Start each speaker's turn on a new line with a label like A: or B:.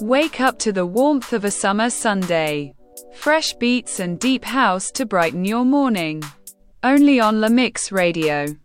A: Wake up to the warmth of a summer Sunday. Fresh beats and deep house to brighten your morning. Only on La Mix Radio.